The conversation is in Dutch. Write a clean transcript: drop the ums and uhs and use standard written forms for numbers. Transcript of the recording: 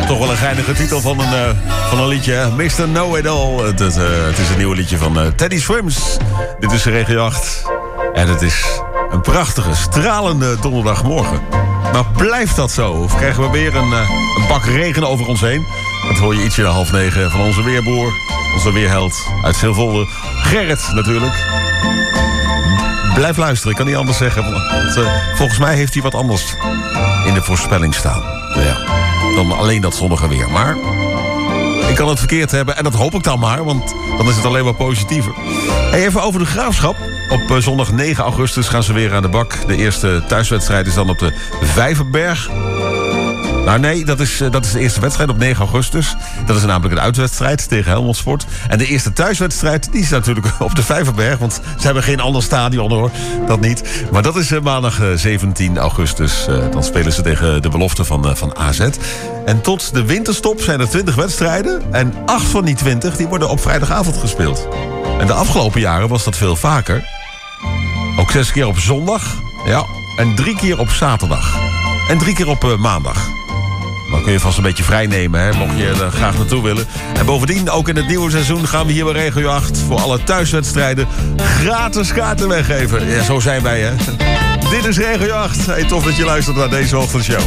toch wel een geinige titel van een liedje. Mr. Know-It-All. Het is een nieuwe liedje van Teddy Swims. Dit is Regio 8. En het is een prachtige, stralende donderdagmorgen. Maar blijft dat zo? Of krijgen we weer een bak regen over ons heen? Dat hoor je ietsje na 8:30 van onze weerboer. Onze weerheld uit Silvolde. Gerrit natuurlijk. Blijf luisteren, ik kan niet anders zeggen. Want, volgens mij heeft hij wat anders in de voorspelling staan. Ja, dan alleen dat zonnige weer. Maar ik kan het verkeerd hebben en dat hoop ik dan maar. Want dan is het alleen maar positiever. Hey, even over de Graafschap. Op zondag 9 augustus gaan ze weer aan de bak. De eerste thuiswedstrijd is dan op de Vijverberg. Nou nee, dat is de eerste wedstrijd op 9 augustus. Dat is namelijk een uitwedstrijd tegen Helmond Sport. En de eerste thuiswedstrijd, die is natuurlijk op de Vijverberg. Want ze hebben geen ander stadion hoor, dat niet. Maar dat is maandag 17 augustus. Dan spelen ze tegen de belofte van AZ. En tot de winterstop zijn er 20 wedstrijden. En 8 van die 20 die worden op vrijdagavond gespeeld. En de afgelopen jaren was dat veel vaker. Ook 6 keer op zondag. Ja, en 3 keer op zaterdag. En 3 keer op maandag. Dan kun je vast een beetje vrij nemen, hè, mocht je er graag naartoe willen. En bovendien, ook in het nieuwe seizoen gaan we hier bij Regio 8... voor alle thuiswedstrijden gratis kaarten weggeven. Ja, zo zijn wij, hè. Dit is Regio 8. Hey, tof dat je luistert naar deze ochtendshow.